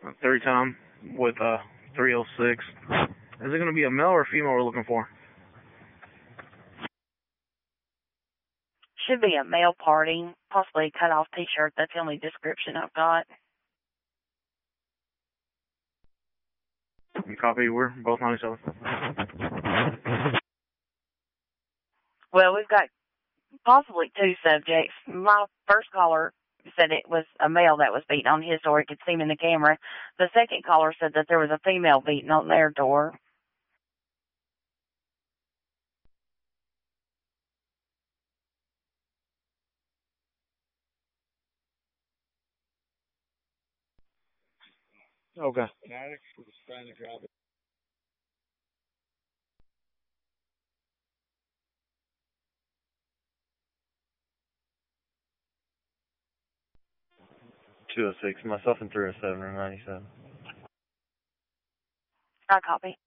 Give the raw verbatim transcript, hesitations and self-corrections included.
Third time with uh three oh six. Is it going to be a male or a female we're looking for? Should be a male party, possibly a cut-off T-shirt. That's the only description I've got. You copy? We're both ninety-seven. Well, we've got possibly two subjects. My first caller said it was a male that was beating on his door. He could see him in the camera. The second caller said that there was a female beating on their door. Okay. two oh six. Myself and three oh seven are ninety-seven. I copy.